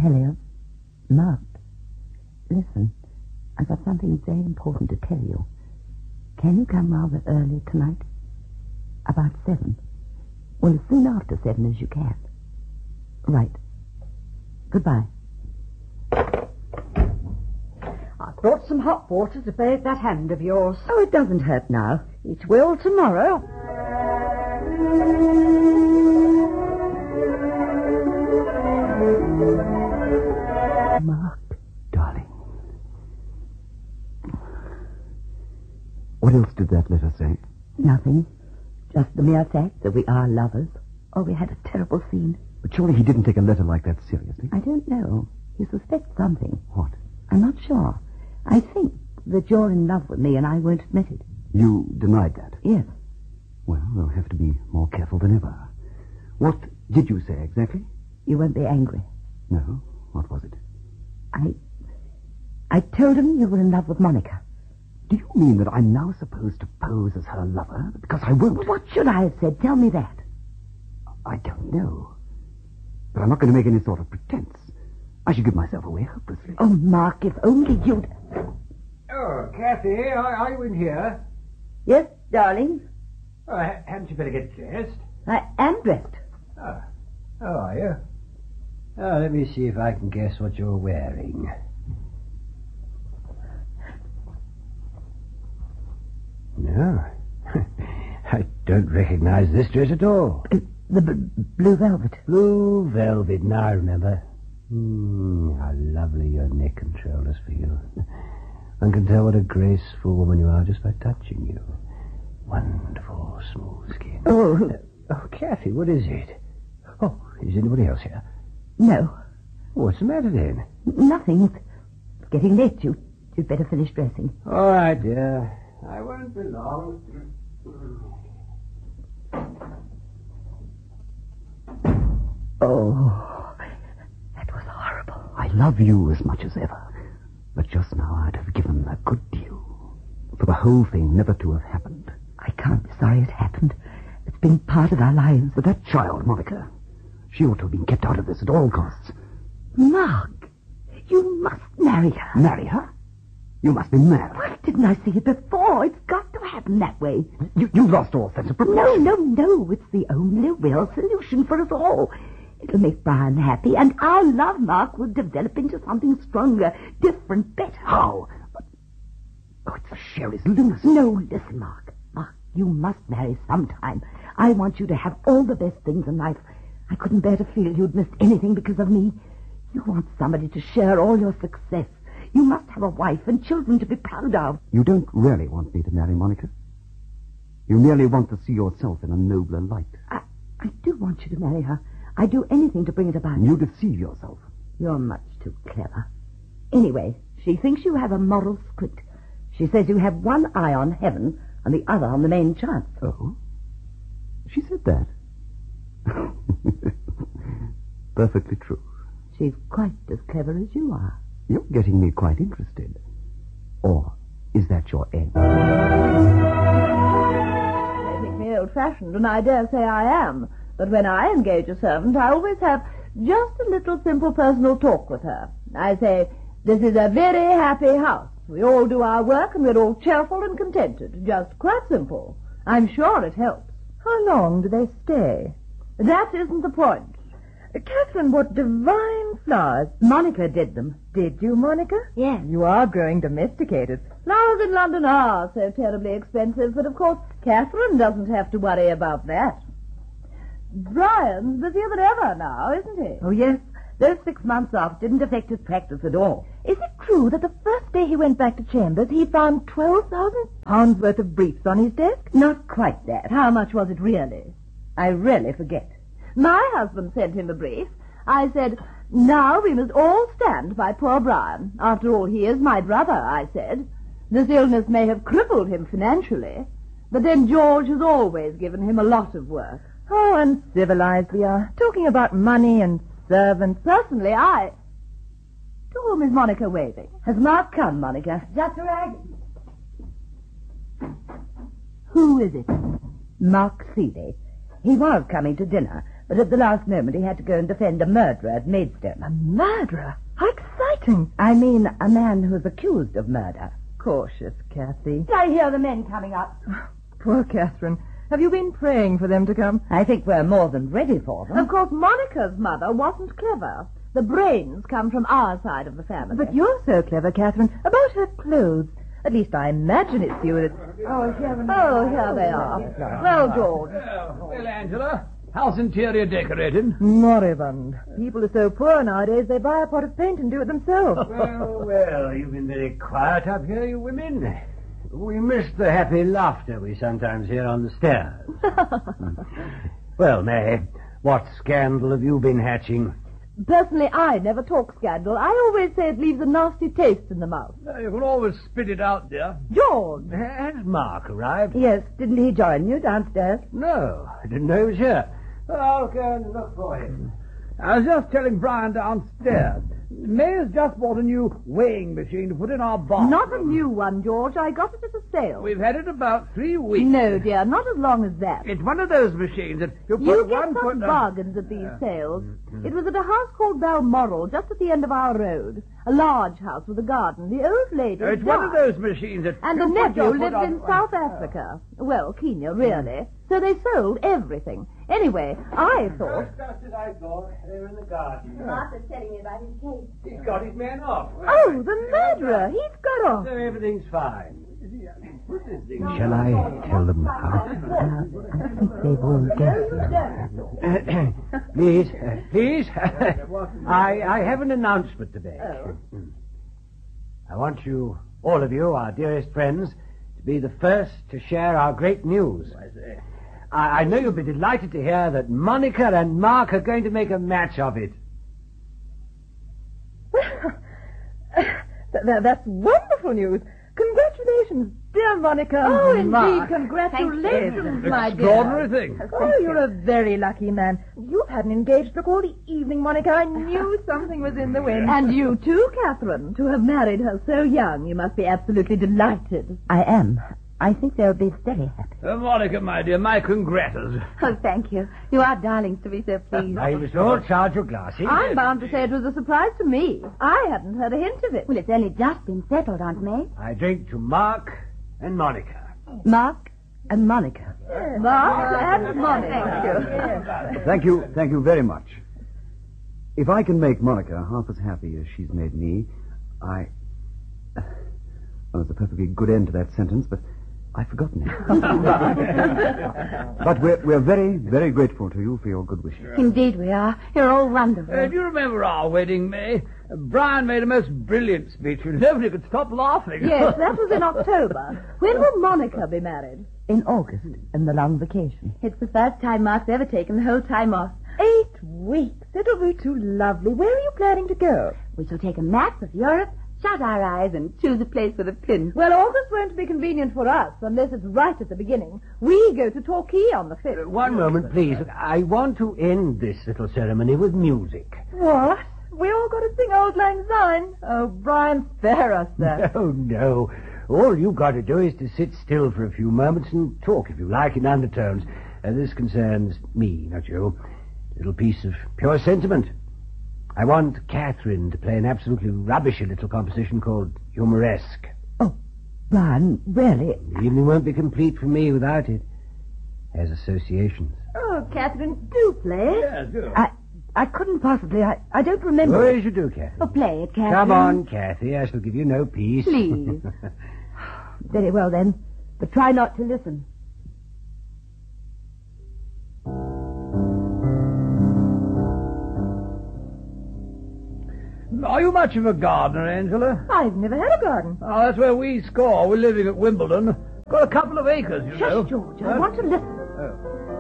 Hello. Mark. Listen, I've got something very important to tell you. Can you come rather early tonight? About 7. Well, as soon after 7 as you can. Right. Goodbye. I brought some hot water to bathe that hand of yours. Oh, it doesn't hurt now. It will tomorrow. Mark, darling. What else did that letter say? Nothing. Just the mere fact that we are lovers. Oh, we had a terrible scene. But surely he didn't take a letter like that seriously. I don't know. He suspects something. What? I'm not sure. I think that you're in love with me and I won't admit it. You denied that? Yes. Well, we'll have to be more careful than ever. What did you say exactly? You won't be angry. No. What was it? I told him you were in love with Monica. Do you mean that I'm now supposed to pose as her lover? Because I won't. Well, what should I have said? Tell me that. I don't know. But I'm not going to make any sort of pretense. I should give myself away hopelessly. Oh, Mark, if only you'd... Oh, Kathy, are you in here? Yes, darling? Oh, hadn't you better get dressed? I am dressed. Oh, are you? Oh, let me see if I can guess what you're wearing. No. I don't recognize this dress at all. The blue velvet. Blue velvet, now I remember. How lovely your neck control is for you. One can tell what a graceful woman you are just by touching you. Wonderful smooth skin. Oh, Kathy, what is it? Oh, is anybody else here? no. What's the matter then? Nothing. It's getting late. You'd better finish dressing. All right, dear. I won't be long. Oh, that was horrible. I love you as much as ever. But just now I'd have given a good deal for the whole thing never to have happened. I can't be sorry it happened. It's been part of our lives. But that child, Monica, she ought to have been kept out of this at all costs. Mark, you must marry her. Marry her? You must be mad. Why didn't I see it before? It's got to happen that way. You lost all sense of proportion. No. It's the only real solution for us all. It'll make Brian happy, and our love, Mark, will develop into something stronger, different, better. How? Oh, it's Sherry's lunacy. No, listen, Mark. Mark, you must marry sometime. I want you to have all the best things in life. I couldn't bear to feel you'd missed anything because of me. You want somebody to share all your success. You must have a wife and children to be proud of. You don't really want me to marry Monica? You merely want to see yourself in a nobler light. I do want you to marry her. I'd do anything to bring it about. You deceive yourself. You're much too clever. Anyway, she thinks you have a moral squint. She says you have one eye on heaven and the other on the main chance. Oh? She said that? Perfectly true. She's quite as clever as you are. You're getting me quite interested. Or is that your aim? They think me old-fashioned, and I dare say I am. But when I engage a servant, I always have just a little simple personal talk with her. I say, this is a very happy house. We all do our work, and we're all cheerful and contented. Just quite simple. I'm sure it helps. How long do they stay? That isn't the point. Catherine, what divine flowers. Monica did them. Did you, Monica? Yes. You are growing domesticated. Flowers in London are so terribly expensive, but of course Catherine doesn't have to worry about that. Brian's busier than ever now, isn't he? Oh, yes. Those 6 months off didn't affect his practice at all. Is it true that the first day he went back to Chambers, he found £12,000 worth of briefs on his desk? Not quite that. How much was it really? I really forget. My husband sent him a brief. I said, now we must all stand by poor Brian. After all, he is my brother, I said. This illness may have crippled him financially, but then George has always given him a lot of work. Oh, uncivilized we are. Talking about money and servants. Personally, To whom is Monica waving? Has Mark come, Monica? Just arrived. Who is it? Mark Seeley. He was coming to dinner, But at the last moment he had to go and defend a murderer at Maidstone. A murderer? How exciting. I mean, a man who is accused of murder. Cautious, Kathy. I hear the men coming up. Poor Catherine. Have you been praying for them to come? I think we're more than ready for them. Of course, Monica's mother wasn't clever. The brains come from our side of the family. But you're so clever, Catherine, about her clothes. At least I imagine it's you that... Oh, here they are. Well, George. Well, Angela, how's interior decorated? Moribund. People are so poor nowadays, they buy a pot of paint and do it themselves. Well, you've been very quiet up here, you women. We miss the happy laughter we sometimes hear on the stairs. Well, May, what scandal have you been hatching? Personally, I never talk scandal. I always say it leaves a nasty taste in the mouth. You can always spit it out, dear. George! Has Mark arrived? Yes, didn't he join you downstairs? No, I didn't know he was here. I'll go and look for him. I was just telling Brian downstairs. May has just bought a new weighing machine to put in our barn. Not a new one, George. I got it at a sale. We've had it about 3 weeks. No, dear, not as long as that. It's one of those machines that you put You one get foot... some bargains at these sales. It was at a house called Balmoral, just at the end of our road. A large house with a garden. The old lady It's one of died. those machines that... And the you put nephew your foot lived on- in South Africa. Well, Kenya, really. So they sold everything. Anyway, I thought... Just as I thought. They're in the garden. Martha's telling me about his case. He's got his man off. Oh, the murderer! He's got off. So everything's fine. Shall I tell them how? I think they've all guessed. Please. I have an announcement to make. I want you, all of you, our dearest friends, to be the first to share our great news. I know you'll be delighted to hear that Monica and Mark are going to make a match of it. That's wonderful news. Congratulations, dear Monica. Oh, and indeed, Mark. congratulations, my dear. Extraordinary thing. Oh, you're a very lucky man. You've had an engaged look all the evening, Monica. I knew something was in the wind. And you too, Catherine. To have married her so young, you must be absolutely delighted. I am. I think they'll be very happy. Monica, my dear, my congratas. Oh, thank you. You are darlings to be so pleased. I was all charge your glasses. I'm bound to say it was a surprise to me. I hadn't heard a hint of it. Well, it's only just been settled, Aunt May. I drink to Mark and Monica. Mark and Monica. Mark and Monica. Thank you very much. If I can make Monica half as happy as she's made me, Well, it's a perfectly good end to that sentence, but I've forgotten it. But we're very, very grateful to you for your good wishes. Indeed we are. You're all wonderful. Do you remember our wedding, May? Brian made a most brilliant speech. Nobody could stop laughing. Yes, that was in October. When will Monica be married? In August, in the long vacation. It's the first time Mark's ever taken the whole time off. 8 weeks. It'll be too lovely. Where are you planning to go? We shall take a map of Europe, shut our eyes, and choose a place with a pin. Well, August won't be convenient for us unless it's right at the beginning. We go to Torquay on the 5th. One moment, please. I want to end this little ceremony with music. What? We all got to sing Auld Lang Syne? Oh, Brian, spare us that. No. All you've got to do is to sit still for a few moments and talk, if you like, in undertones. This concerns me, not you. A little piece of pure sentiment. I want Catherine to play an absolutely rubbishy little composition called Humoresque. Oh, Brian, really? The evening won't be complete for me without it. Has associations. Oh, Catherine, do play. Yes, do. I couldn't possibly. I don't remember. Oh, yes, you do, Catherine. Oh, play it, Catherine. Come on, Cathy. I shall give you no peace. Please. Very well, then. But try not to listen. Are you much of a gardener, Angela? I've never had a garden. Oh, that's where we score. We're living at Wimbledon. Got a couple of acres, you know. Shush, George. I want to listen. Oh.